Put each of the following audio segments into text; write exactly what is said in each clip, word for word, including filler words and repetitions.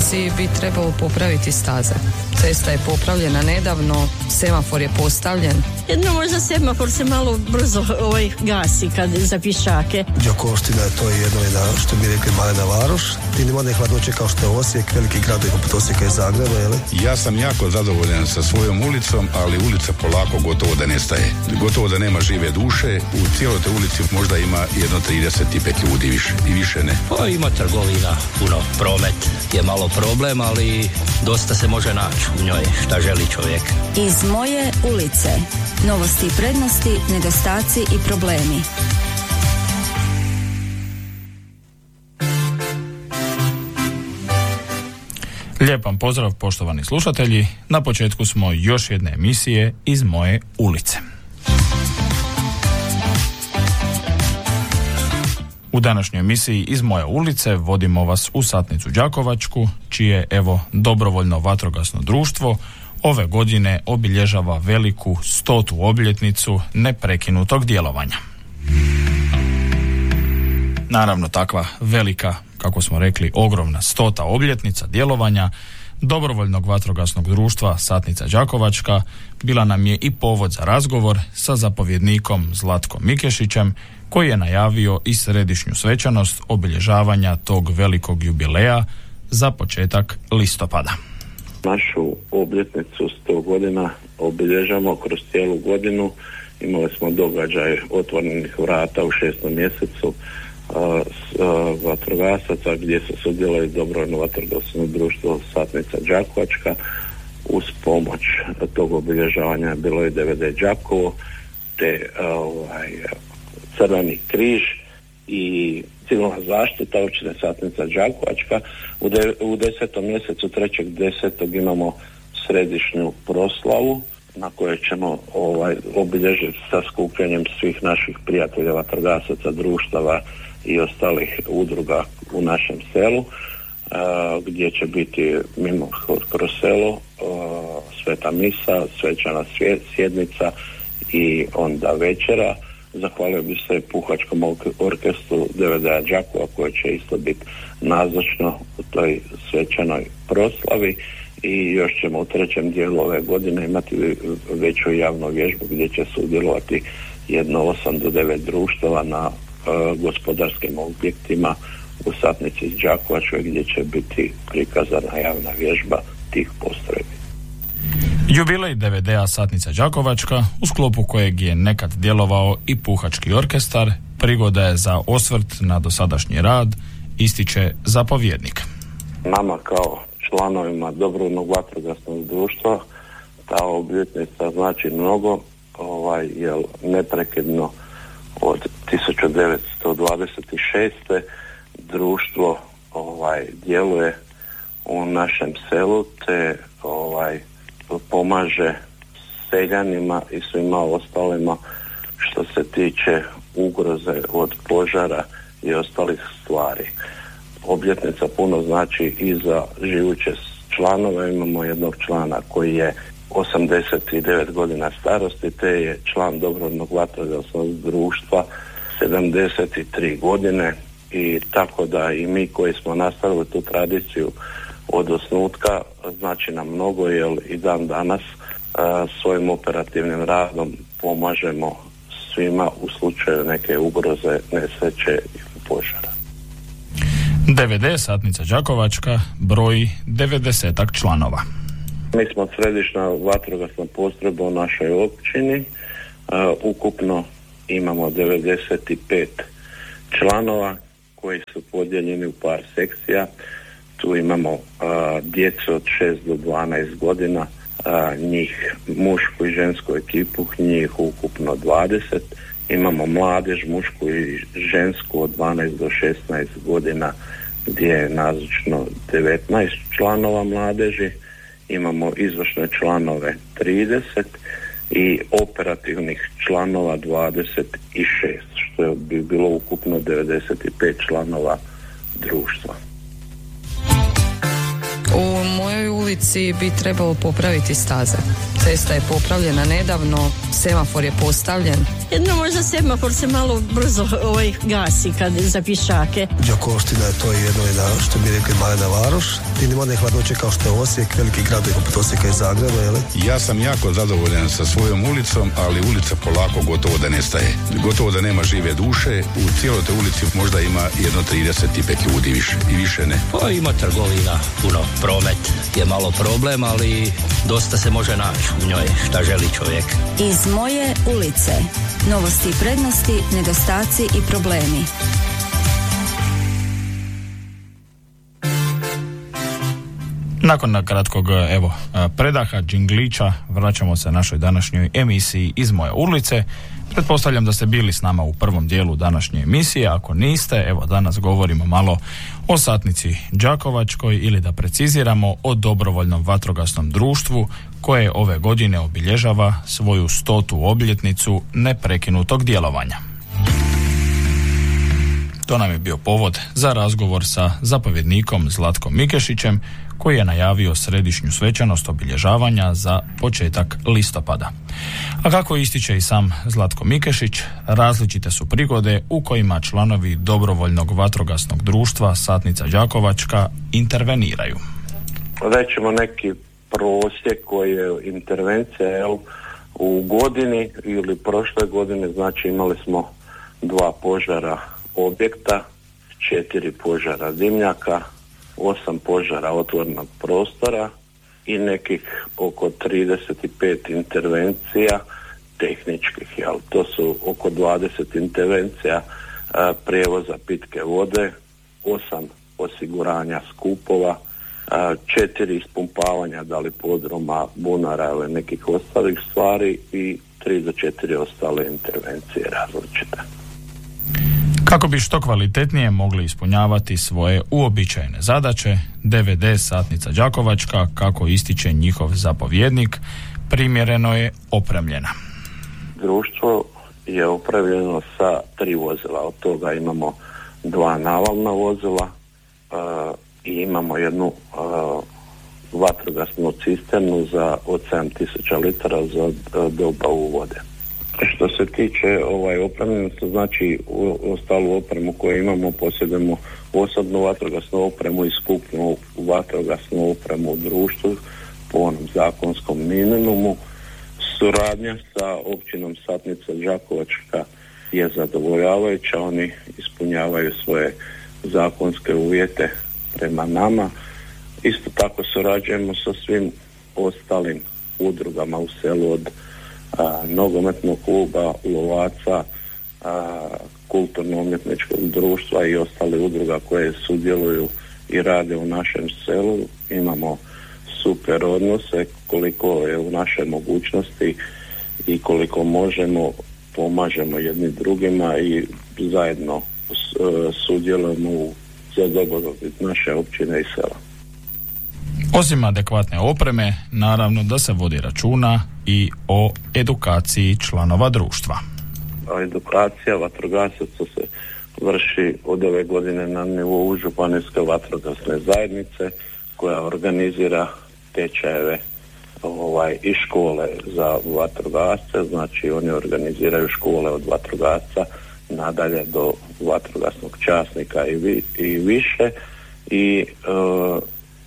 ulici bi trebalo popraviti staze. Cesta je popravljena nedavno, semafor je postavljen. Jedno možda semafor se malo brzo ovaj, gasi kad za pješake. Đakovština je to jedno je da, što bi rekli malena varoš. Ti nema ne hladnoće kao što je Osijek, veliki grad je poput Osijeka i Zagreba, jel? Ja sam jako zadovoljan sa svojom ulicom, ali ulica polako gotovo da nestaje. Gotovo da nema žive duše. U cijeloj te ulici možda ima jedno trideset pet ljudi više i više ne. Pa ima trgovina, puno, promet je malo problem, ali dosta se može naći u njoj, šta želi čovjek. Iz moje ulice. Novosti i prednosti, nedostaci i problemi. Lijep vam pozdrav, poštovani slušatelji. Na početku smo još jedne emisije Iz moje ulice. U današnjoj emisiji Iz moje ulice vodimo vas u Satnicu Đakovačku, čije evo dobrovoljno vatrogasno društvo ove godine obilježava veliku stotu obljetnicu neprekinutog djelovanja. Naravno, takva velika, kako smo rekli, ogromna stota obljetnica djelovanja dobrovoljnog vatrogasnog društva Satnica Đakovačka bila nam je i povod za razgovor sa zapovjednikom Zlatkom Mikešićem, koji je najavio i središnju svečanost obilježavanja tog velikog jubileja za početak listopada. Našu obljetnicu sto godina obilježamo kroz cijelu godinu. Imali smo događaj otvorenih vrata u šestom mjesecu a, s, a, vatrogasaca gdje se sudjeluje dobrovoljno vatrogasno društvo Satnica Đakovačka. Uz pomoć tog obilježavanja bilo je D V D Đakovo te a, ovaj, Crveni križ i civilna zaštita općine Satnica Đakovačka. U, de, u desetom mjesecu trećeg desetog imamo središnju proslavu na kojoj ćemo ovaj, obilježiti sa skupljanjem svih naših prijatelja, vatrogasaca, društava i ostalih udruga u našem selu, a, gdje će biti mimo kroz selo a, sveta misa, svečana sjednica i onda večera. Zahvalio bi se Puhačkom orkestru D V D Đakova koji će isto biti nazočno u toj svečanoj proslavi i još ćemo u trećem dijelu ove godine imati veću javnu vježbu gdje će sudjelovati jedno osam do devet društava na uh, gospodarskim objektima u Satnici Đakovačkoj gdje će biti prikazana javna vježba tih postrojbi. Jubilej D V D-a Satnica Đakovačka, u sklopu kojeg je nekad djelovao i Puhački orkestar, prigoda je za osvrt na dosadašnji rad, ističe zapovjednik. Nama kao članovima dobrovoljnog vatrogasnog društva ta obljetnica znači mnogo, ovaj, jer neprekidno od tisuću devetsto dvadeset šeste društvo ovaj, djeluje u našem selu te ovaj, pomaže seljanima i svima ostalima što se tiče ugroze od požara i ostalih stvari. Obljetnica puno znači i za živuće članove. Imamo jednog člana koji je osamdeset devet godina starosti te je član dobrovoljnog vatrogasnog društva sedamdeset tri godine i tako da i mi koji smo nastavili tu tradiciju od osnutka znači nam mnogo jer i dan danas a, svojim operativnim radom pomažemo svima u slučaju neke ugroze, nesreće ili požara. D V D Satnica Đakovačka broji devedesetak članova. Mi smo središnja vatrogasna postrojba u našoj općini. A, ukupno imamo devedeset pet članova koji su podijeljeni u par sekcija. Tu imamo a, djecu od šest do dvanaest godina, a, njih mušku i žensku ekipu, njih ukupno dvadeset. Imamo mladež, mušku i žensku od dvanaest do šesnaest godina gdje je nazočno devetnaest članova mladeži. Imamo izvršne članove trideset i operativnih članova dvadeset šest, što bi bilo ukupno devedeset pet članova društva. U mojoj ulici bi trebalo popraviti staze. Cesta je popravljena nedavno, semafor je postavljen. Jedno možda semafor se malo brzo ovaj gasi kad za pješake. Đakovština je to jedno je da, što bi rekli malena varoš. Ti nema one hladnoće kao što je Osijek, veliki gradovi poput Osijeka i Zagreba, jel? Ja sam jako zadovoljan sa svojom ulicom, ali ulica polako gotovo da nestaje. Gotovo da nema žive duše, u cijeloj toj ulici možda ima jedno trideset i pet ljudi više, i više ne. Pa ima trgovina, puno, promet je malo problem, ali dosta se može naći u njoj, šta želi čovjek. Iz moje ulice. Novosti i prednosti, nedostaci i problemi. Nakon kratkog evo predaha, džinglića, vraćamo se našoj današnjoj emisiji Iz moje ulice. Pretpostavljam da ste bili s nama u prvom dijelu današnje emisije. Ako niste, evo danas govorimo malo o satnici Đakovačkoj, ili da preciziramo o dobrovoljnom vatrogasnom društvu koje ove godine obilježava svoju stotu obljetnicu neprekinutog djelovanja. To nam je bio povod za razgovor sa zapovjednikom Zlatkom Mikešićem, koji je najavio središnju svečanost obilježavanja za početak listopada. A kako ističe i sam Zlatko Mikešić, različite su prigode u kojima članovi dobrovoljnog vatrogasnog društva Satnica Đakovačka interveniraju. Rećemo neki prosjek koji je intervencija, jel, u godini ili prošle godine, znači imali smo dva požara objekta, četiri požara dimnjaka, osam požara otvorenog prostora i nekih oko trideset pet intervencija tehničkih, jel? To su oko dvadeset intervencija a, prijevoza pitke vode, osam osiguranja skupova, a, četiri ispumpavanja da li podruma, bunara ili nekih ostalih stvari i tri do četiri ostale intervencije različite. Kako bi što kvalitetnije mogli ispunjavati svoje uobičajene zadaće, D V D Satnica Đakovačka, kako ističe njihov zapovjednik, primjereno je opremljena. Društvo je opremljeno sa tri vozila, od toga imamo dva navalna vozila uh, i imamo jednu uh, vatrogasnu cisternu za od sedam tisuća litara za uh, dobavu vode. Što se tiče ovaj opremljenosti, znači u, ostalu opremu koju imamo, posjedujemo osobnu vatrogasnu opremu i skupnu vatrogasnu opremu u društvu po onom zakonskom minimumu. Suradnja sa općinom Satnica Đakovačka je zadovoljavajuća, oni ispunjavaju svoje zakonske uvjete prema nama. Isto tako surađujemo sa svim ostalim udrugama u selu, od a, nogometnog kluba, lovaca, a, kulturno-umjetničkog društva i ostale udruga koje sudjeluju i rade u našem selu. Imamo super odnose, koliko je u našoj mogućnosti i koliko možemo, pomažemo jedni drugima i zajedno sudjelujemo u za dobrobit naše općine i sela. Osim adekvatne opreme, naravno da se vodi računa i o edukaciji članova društva. Edukacija vatrogasaca se vrši od ove godine na nivou županijske vatrogasne zajednice, koja organizira tečajeve ovaj, i škole za vatrogasce, znači oni organiziraju škole od vatrogasca nadalje do vatrogasnog časnika i, vi, i više i uh,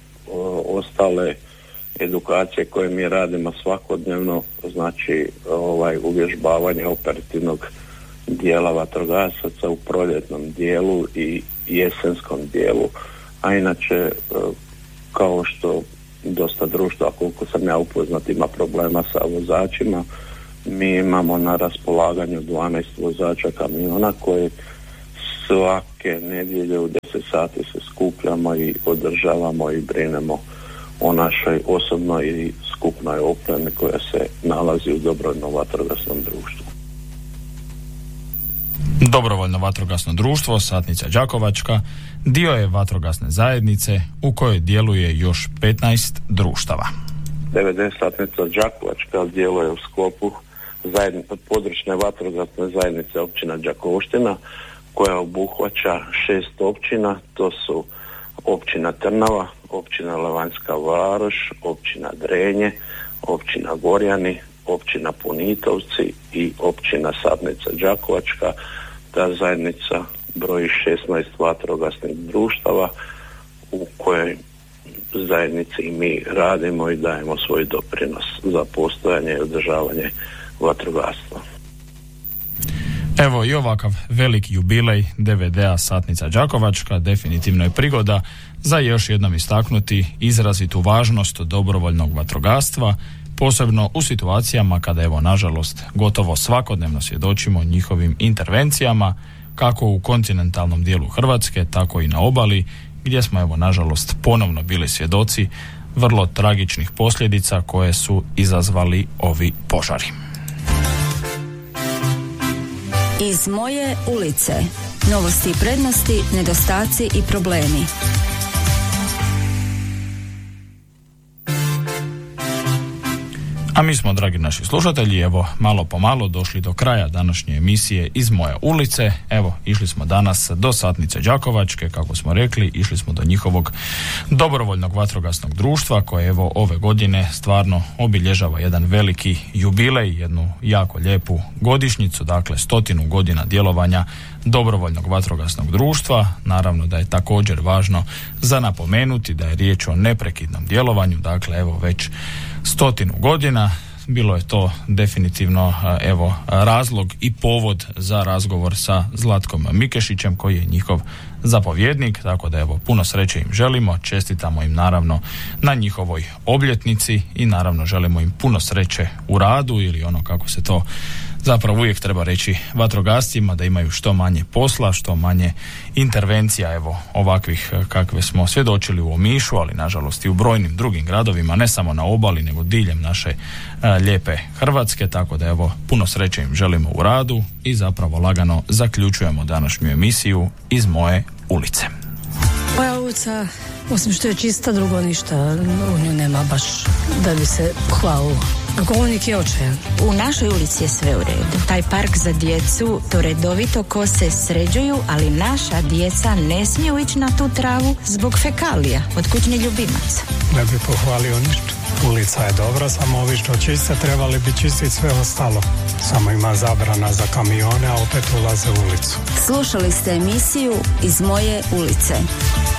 ostale edukacije koje mi radimo svakodnevno, znači ovaj uvježbavanje operativnog dijela vatrogasaca u proljetnom dijelu i jesenskom dijelu, a inače kao što dosta društva, koliko sam ja upoznat, ima problema sa vozačima, mi imamo na raspolaganju dvanaest vozača kamiona koji svake nedjelje u deset sati se skupljamo i održavamo i brinemo o našoj osobnoj i skupnoj opremi koja se nalazi u dobrovoljnom vatrogasnom društvu. Dobrovoljno vatrogasno društvo Satnica Đakovačka dio je vatrogasne zajednice u kojoj djeluje još petnaest društava. D V D Satnica Đakovačka djeluje u sklopu zajedni, područne vatrogasne zajednice općina Đakovština, koja obuhvaća šest općina. To su općina Trnava, općina Levanjska Varoš, općina Drenje, općina Gorjani, općina Punitovci i općina Satnica Đakovačka. Ta zajednica broji šesnaest vatrogasnih društava u kojoj zajednici i mi radimo i dajemo svoj doprinos za postojanje i održavanje vatrogastva. Evo i ovakav veliki jubilej D V D-a Satnica Đakovačka definitivno je prigoda za još jednom istaknuti izrazitu važnost dobrovoljnog vatrogastva, posebno u situacijama kada evo nažalost gotovo svakodnevno svjedočimo njihovim intervencijama kako u kontinentalnom dijelu Hrvatske, tako i na obali, gdje smo evo nažalost ponovno bili svjedoci vrlo tragičnih posljedica koje su izazvali ovi požari. Iz moje ulice. Novosti i prednosti, nedostaci i problemi. A mi smo, dragi naši slušatelji, evo malo po malo došli do kraja današnje emisije Iz moje ulice. Evo, išli smo danas do Satnice Đakovačke, kako smo rekli, išli smo do njihovog dobrovoljnog vatrogasnog društva koje evo ove godine stvarno obilježava jedan veliki jubilej, jednu jako lijepu godišnjicu, dakle stotinu godina djelovanja dobrovoljnog vatrogasnog društva. Naravno da je također važno za napomenuti da je riječ o neprekidnom djelovanju, dakle evo već stotinu godina. Bilo je to definitivno evo razlog i povod za razgovor sa Zlatkom Mikešićem koji je njihov zapovjednik, tako da evo puno sreće im želimo, čestitamo im naravno na njihovoj obljetnici i naravno želimo im puno sreće u radu, ili ono kako se to zapravo uvijek treba reći vatrogascima, da imaju što manje posla, što manje intervencija evo ovakvih kakve smo svjedočili u Omišu, ali nažalost i u brojnim drugim gradovima, ne samo na obali nego diljem naše a, lijepe Hrvatske, tako da evo puno sreće im želimo u radu i zapravo lagano zaključujemo današnju emisiju Iz moje ulice. Moja ulica, osim što je čista, drugo ništa u nju nema baš da bi se hvalilo. Govornik je očajan. U našoj ulici je sve u redu. Taj park za djecu, to redovito kose sređuju, ali naša djeca ne smiju ići na tu travu zbog fekalija od kućnih ljubimaca. Ne bi pohvalio ništa. Ulica je dobra, samo ovi što čiste trebali bi čistiti sve ostalo. Samo ima zabrana za kamione, a opet ulaze u ulicu. Slušali ste emisiju Iz moje ulice.